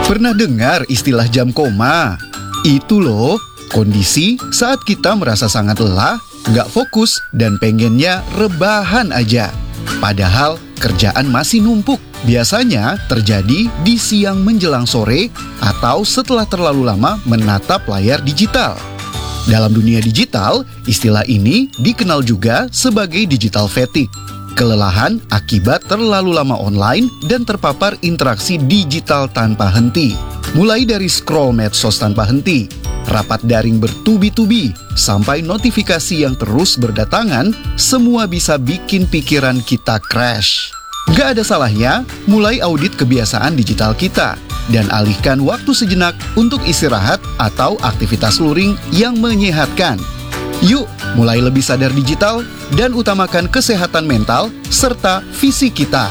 Pernah dengar istilah jam koma? Itu loh, kondisi saat kita merasa sangat lelah, nggak fokus, dan pengennya rebahan aja. Padahal kerjaan masih numpuk. Biasanya terjadi di siang menjelang sore atau setelah terlalu lama menatap layar digital. Dalam dunia digital, istilah ini dikenal juga sebagai digital fatigue. Kelelahan akibat terlalu lama online dan terpapar interaksi digital tanpa henti. Mulai dari scroll medsos tanpa henti, rapat daring bertubi-tubi, sampai notifikasi yang terus berdatangan, semua bisa bikin pikiran kita crash. Gak ada salahnya mulai audit kebiasaan digital kita dan alihkan waktu sejenak untuk istirahat atau aktivitas luring yang menyehatkan. Yuk, mulai lebih sadar digital dan utamakan kesehatan mental serta fisik kita.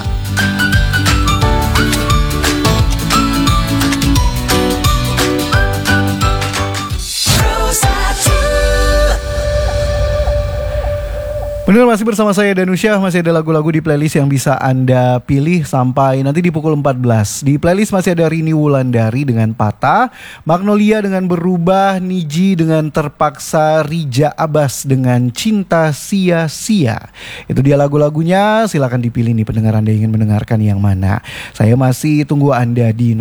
Pendengar, masih bersama saya Danusya, masih ada lagu-lagu di playlist yang bisa Anda pilih sampai nanti di pukul 14. Di playlist masih ada Rini Wulandari dengan Patah, Magnolia dengan Berubah, Niji dengan Terpaksa, Rija Abbas dengan Cinta Sia-Sia. Itu dia lagu-lagunya, silakan dipilih nih pendengar, Anda ingin mendengarkan yang mana. Saya masih tunggu Anda di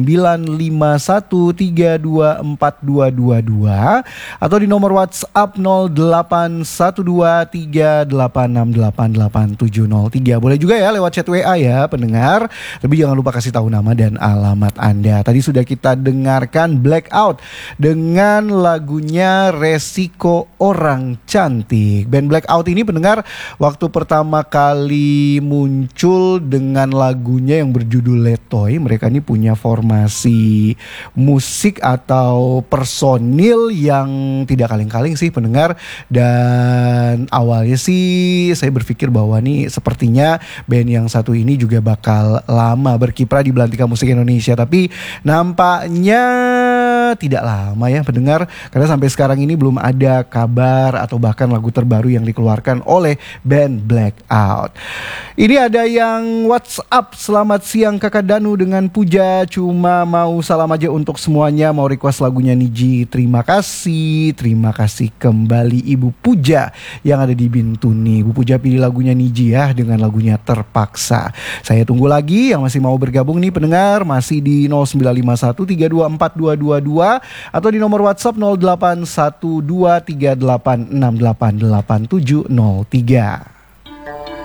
0951324222 atau di nomor WhatsApp 081238688703. Boleh juga ya lewat chat WA ya pendengar. Tapi jangan lupa kasih tahu nama dan alamat Anda. Tadi sudah kita dengarkan Blackout dengan lagunya Resiko Orang Cantik. Band Blackout ini pendengar waktu pertama kali muncul dengan lagunya yang berjudul Letoy, mereka ini punya formasi musik atau personil yang tidak kaleng-kaleng sih pendengar. Dan awalnya sih saya berpikir bahwa nih sepertinya band yang satu ini juga bakal lama berkiprah di belantika musik Indonesia. Tapi nampaknya tidak lama ya pendengar, karena sampai sekarang ini belum ada kabar atau bahkan lagu terbaru yang dikeluarkan oleh band Blackout. Ini ada yang WhatsApp, selamat siang Kakak Danu dengan Puja, cuma mau salam aja untuk semuanya, mau request lagunya Niji. Terima kasih kembali Ibu Puja yang ada di Bintuni. Bu Puja pilih lagunya Niji ya dengan lagunya Terpaksa. Saya tunggu lagi yang masih mau bergabung nih pendengar, masih di 0951324222 atau di nomor WhatsApp 081238688703.